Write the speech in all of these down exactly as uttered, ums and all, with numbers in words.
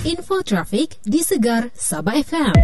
Info trafik di Segar Sabah F M.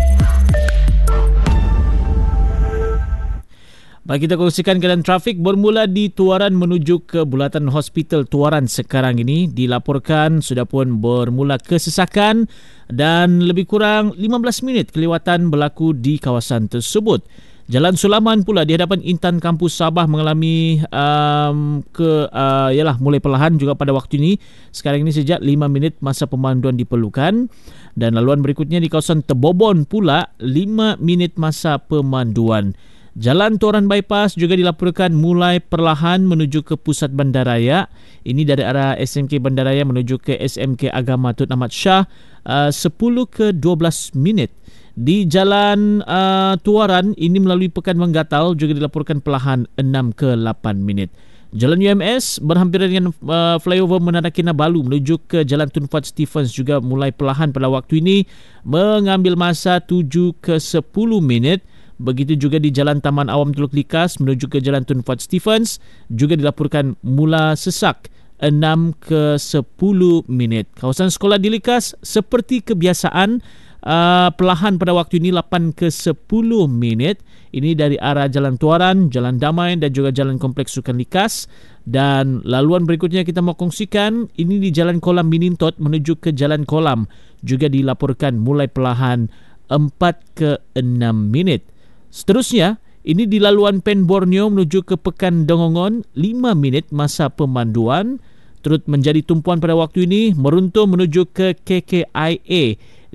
Baik, kita kongsikan keadaan trafik bermula di Tuaran menuju ke Bulatan Hospital Tuaran sekarang ini. Dilaporkan sudah pun bermula kesesakan dan lebih kurang lima belas minit kelewatan berlaku di kawasan tersebut. Jalan Sulaman pula di hadapan Intan Kampus Sabah mengalami um, ke uh, yalah mulai perlahan juga pada waktu ini. Sekarang ini sejak lima minit masa pemanduan diperlukan. Dan laluan berikutnya di kawasan Tebobon pula lima minit masa pemanduan. Jalan Tuaran Bypass juga dilaporkan mulai perlahan menuju ke pusat bandaraya. Ini dari arah S M K Bandaraya menuju ke S M K Agama Tun Ahmad Shah, uh, sepuluh ke dua belas minit. Di Jalan uh, Tuaran ini melalui Pekan Menggatal juga dilaporkan perlahan enam ke lapan minit. Jalan U M S berhampiran dengan uh, flyover Menara Kinabalu menuju ke Jalan Tun Fuad Stephens juga mulai perlahan pada waktu ini mengambil masa tujuh ke sepuluh minit. Begitu juga di Jalan Taman Awam Teluk Likas menuju ke Jalan Tun Fuad Stephens juga dilaporkan mula sesak enam ke sepuluh minit. Kawasan sekolah di Likas seperti kebiasaan Uh, perlahan pada waktu ini lapan ke sepuluh minit. Ini dari arah Jalan Tuaran, Jalan Damai dan juga Jalan Kompleks Sukan Likas. Dan laluan berikutnya kita mau kongsikan ini di Jalan Kolam Minintot menuju ke Jalan Kolam juga dilaporkan mulai perlahan empat ke enam minit. Seterusnya ini di laluan Pen Borneo menuju ke Pekan Dongongon lima minit masa pemanduan. Turut menjadi tumpuan pada waktu ini meruntum menuju ke K K I A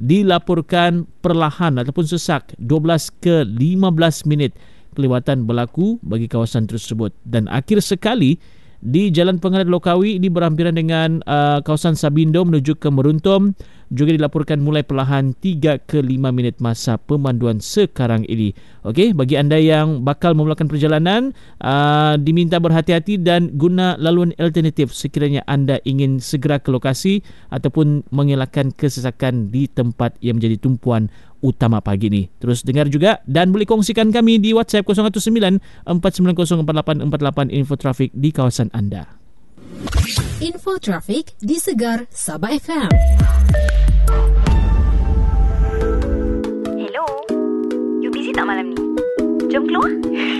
dilaporkan perlahan ataupun sesak dua belas ke lima belas minit kelewatan berlaku bagi kawasan tersebut. Dan akhir sekali di Jalan Pengarat Lokawi ini berhampiran dengan uh, kawasan Sabindo menuju ke Meruntum juga dilaporkan mulai perlahan tiga ke lima minit masa pemanduan sekarang ini. Okey, bagi anda yang bakal memulakan perjalanan uh, diminta berhati-hati dan guna laluan alternatif sekiranya anda ingin segera ke lokasi ataupun mengelakkan kesesakan di tempat yang menjadi tumpuan utama pagi ini. Terus dengar juga dan boleh kongsikan kami di WhatsApp kosong satu sembilan empat sembilan kosong empat lapan empat lapan info trafik di kawasan anda. Info trafik di Segar Sabah F M. Hello, you busy tak malam ni? Jom keluar.